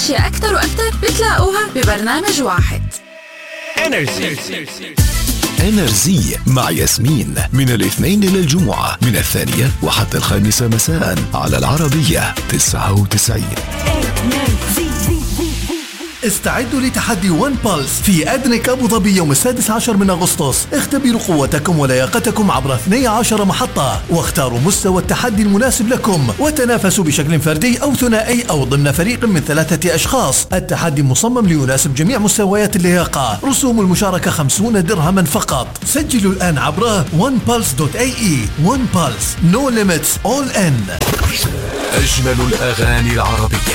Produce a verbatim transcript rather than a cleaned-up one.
أشياء أكتر وأكتر بتلاقوها ببرنامج واحد. انرجي انرجي مع ياسمين من الاثنين إلى الجمعة من الثانية وحتى الخامسة مساء على العربية تسعة وتسعين. استعدوا لتحدي ون بالس في أدنك أبو ظبي يوم السادس عشر من أغسطس. اختبروا قوتكم ولياقتكم عبر اثنتي عشرة محطة واختاروا مستوى التحدي المناسب لكم، وتنافسوا بشكل فردي أو ثنائي أو ضمن فريق من ثلاثة أشخاص. التحدي مصمم ليناسب جميع مستويات اللياقة. رسوم المشاركة خمسين درهما فقط. سجلوا الآن عبر ون بالس دوت اي اي. ون بالس، no limits all in. أجمل الأغاني العربية.